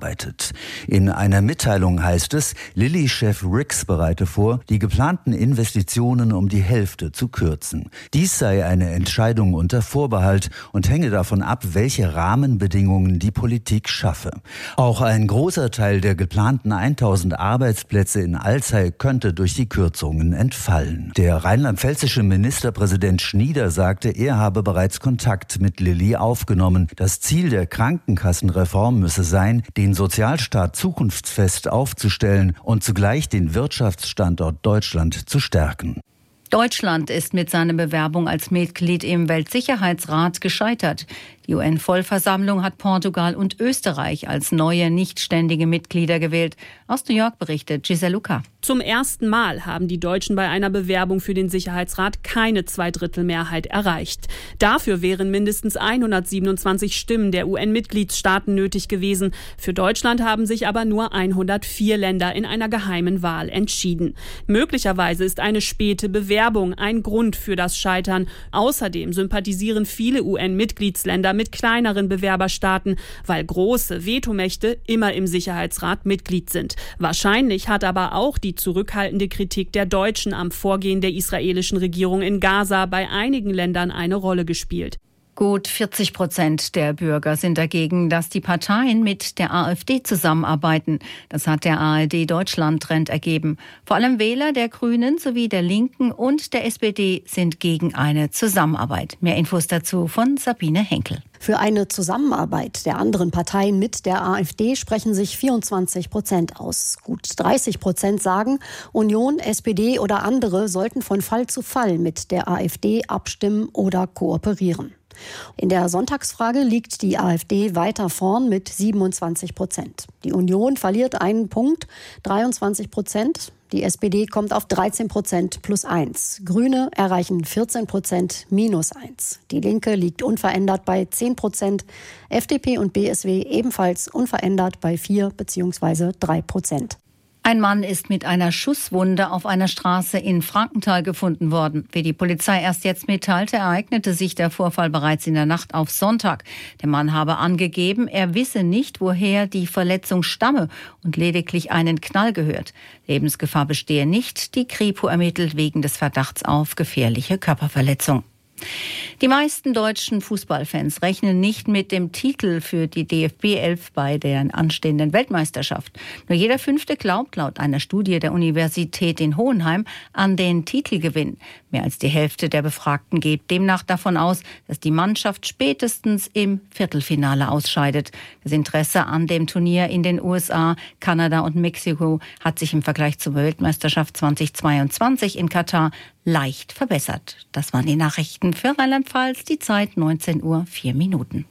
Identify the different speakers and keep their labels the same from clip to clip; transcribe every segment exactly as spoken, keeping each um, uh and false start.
Speaker 1: arbeitet. In einer Mitteilung heißt es, Lilly-Chef Rix bereite vor, die geplanten Investitionen um die Hälfte zu kürzen. Dies sei eine Entscheidung unter Vorbehalt und hänge davon ab, welche Rahmenbedingungen die Politik schaffe. Auch ein großer Teil der geplanten tausend Arbeitsplätze in Alzey könnte durch die Kürzungen entfallen. Der rheinland-pfälzische Ministerpräsident Schnieder sagte, er habe bereits Kontakt mit Lilly aufgenommen. Das Ziel der Krankenkassenreform müsse sein, den Sozialstaat zukunftsfest aufzustellen und zugleich den Wirtschaftsstandort Deutschland zu stärken.
Speaker 2: Deutschland ist mit seiner Bewerbung als Mitglied im Weltsicherheitsrat gescheitert. Die U N-Vollversammlung hat Portugal und Österreich als neue nichtständige Mitglieder gewählt. Aus New York berichtet Giselle Luca.
Speaker 3: Zum ersten Mal haben die Deutschen bei einer Bewerbung für den Sicherheitsrat keine Zweidrittelmehrheit erreicht. Dafür wären mindestens hundertsiebenundzwanzig Stimmen der U N-Mitgliedstaaten nötig gewesen. Für Deutschland haben sich aber nur hundertvier Länder in einer geheimen Wahl entschieden. Möglicherweise ist eine späte Bewerbung ein Grund für das Scheitern. Außerdem sympathisieren viele U N-Mitgliedsländer mit kleineren Bewerberstaaten, weil große Vetomächte immer im Sicherheitsrat Mitglied sind. Wahrscheinlich hat aber auch die zurückhaltende Kritik der Deutschen am Vorgehen der israelischen Regierung in Gaza bei einigen Ländern eine Rolle gespielt.
Speaker 2: Gut vierzig Prozent der Bürger sind dagegen, dass die Parteien mit der AfD zusammenarbeiten. Das hat der A R D-Deutschland-Trend ergeben. Vor allem Wähler der Grünen sowie der Linken und der S P D sind gegen eine Zusammenarbeit. Mehr Infos dazu von Sabine Henkel.
Speaker 4: Für eine Zusammenarbeit der anderen Parteien mit der AfD sprechen sich vierundzwanzig Prozent aus. Gut dreißig Prozent sagen, Union, S P D oder andere sollten von Fall zu Fall mit der AfD abstimmen oder kooperieren. In der Sonntagsfrage liegt die AfD weiter vorn mit siebenundzwanzig Prozent. Die Union verliert einen Punkt, dreiundzwanzig Prozent. Die S P D kommt auf dreizehn Prozent plus eins. Grüne erreichen vierzehn Prozent minus eins. Die Linke liegt unverändert bei zehn Prozent. F D P und B S W ebenfalls unverändert bei vier bzw. drei Prozent.
Speaker 2: Ein Mann ist mit einer Schusswunde auf einer Straße in Frankenthal gefunden worden. Wie die Polizei erst jetzt mitteilte, ereignete sich der Vorfall bereits in der Nacht auf Sonntag. Der Mann habe angegeben, er wisse nicht, woher die Verletzung stamme und lediglich einen Knall gehört. Lebensgefahr bestehe nicht. Die Kripo ermittelt wegen des Verdachts auf gefährliche Körperverletzung. Die meisten deutschen Fußballfans rechnen nicht mit dem Titel für die D F B elf bei der anstehenden Weltmeisterschaft. Nur jeder Fünfte glaubt laut einer Studie der Universität in Hohenheim an den Titelgewinn. Mehr als die Hälfte der Befragten geht demnach davon aus, dass die Mannschaft spätestens im Viertelfinale ausscheidet. Das Interesse an dem Turnier in den U S A, Kanada und Mexiko hat sich im Vergleich zur Weltmeisterschaft zweitausendzweiundzwanzig in Katar leicht verbessert. Das waren die Nachrichten für Rheinland-Pfalz, die Zeit neunzehn Uhr vier Minuten.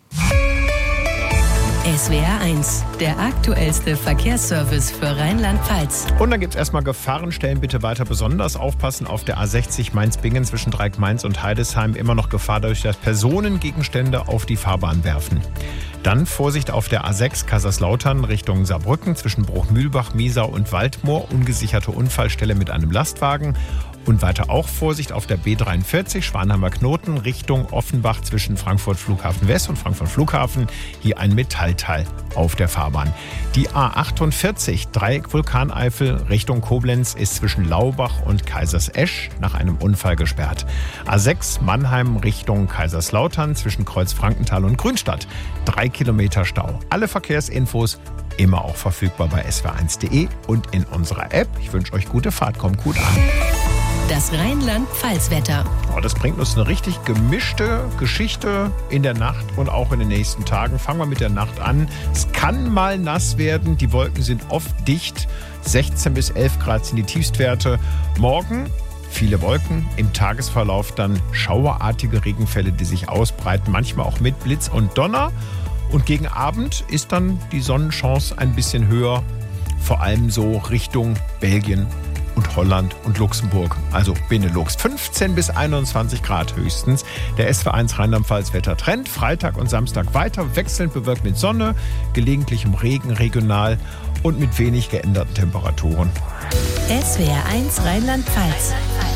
Speaker 5: S W R eins, der aktuellste Verkehrsservice für Rheinland-Pfalz.
Speaker 6: Und dann gibt es erstmal Gefahrenstellen. Bitte weiter besonders aufpassen. Auf der A sechzig Mainz-Bingen zwischen Dreieck-Mainz und Heidesheim immer noch Gefahr, dadurch, dass Personengegenstände auf die Fahrbahn werfen. Dann Vorsicht auf der A sechs Kaiserslautern Richtung Saarbrücken zwischen Bruchmühlbach, Miesau und Waldmoor. Ungesicherte Unfallstelle mit einem Lastwagen. Und weiter auch Vorsicht auf der B dreiundvierzig Schwanheimer Knoten Richtung Offenbach zwischen Frankfurt Flughafen West und Frankfurt Flughafen. Hier ein Metallteil auf der Fahrbahn. Die A achtundvierzig Dreieck Vulkaneifel Richtung Koblenz ist zwischen Laubach und Kaisersesch nach einem Unfall gesperrt. A sechs Mannheim Richtung Kaiserslautern zwischen Kreuzfrankenthal und Grünstadt. Drei Kilometer Stau. Alle Verkehrsinfos immer auch verfügbar bei S W R eins punkt de und in unserer App. Ich wünsche euch gute Fahrt, kommt gut an.
Speaker 5: Das Rheinland-Pfalz-Wetter.
Speaker 6: Oh, das bringt uns eine richtig gemischte Geschichte in der Nacht und auch in den nächsten Tagen. Fangen wir mit der Nacht an. Es kann mal nass werden. Die Wolken sind oft dicht. sechzehn bis elf Grad sind die Tiefstwerte. Morgen viele Wolken. Im Tagesverlauf dann schauerartige Regenfälle, die sich ausbreiten. Manchmal auch mit Blitz und Donner. Und gegen Abend ist dann die Sonnenchance ein bisschen höher. Vor allem so Richtung Belgien und Holland und Luxemburg, also Benelux. fünfzehn bis einundzwanzig Grad höchstens. Der S W R eins Rheinland-Pfalz-Wettertrend. Freitag und Samstag weiter wechselnd bewölkt mit Sonne, gelegentlichem Regen regional und mit wenig geänderten Temperaturen.
Speaker 5: S W R eins Rheinland-Pfalz.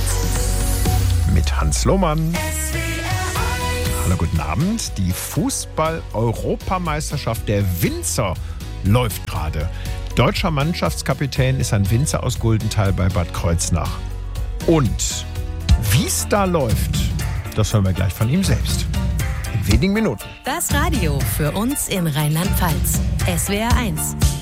Speaker 6: Mit Hans Lohmann. Hallo, guten Abend. Die Fußball-Europameisterschaft der Winzer läuft gerade. Deutscher Mannschaftskapitän ist ein Winzer aus Guldenthal bei Bad Kreuznach. Und wie es da läuft, das hören wir gleich von ihm selbst. In wenigen Minuten.
Speaker 5: Das Radio für uns in Rheinland-Pfalz. S W R eins.